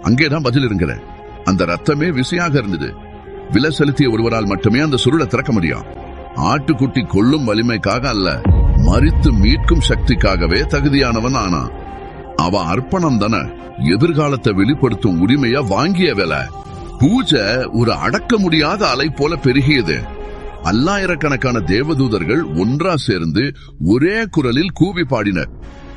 அங்கேதான் பதில் இருங்கிற. அந்த ரத்தமே விசையாக இருந்தது. விலை செலுத்திய ஒருவரால் மட்டுமே அந்த சுருளை திறக்க முடியும். ஆட்டுக்குட்டி கொள்ளும் வலிமைக்காக அல்ல, மரித்து மீட்கும் சக்திக்காகவே தகுதியானவன் ஆனா. அவ அர்ப்பணம் தானே எதிர்காலத்தை வெளிப்படுத்தும் உரிமைய வாங்கிய வேலை. பூஜை ஒரு அடக்க முடியாத அலை போல பெருகியது. பல்லாயிரக்கணக்கான தேவதூதர்கள் ஒன்றா சேர்ந்து ஒரே குரலில் கூவி பாடினர்.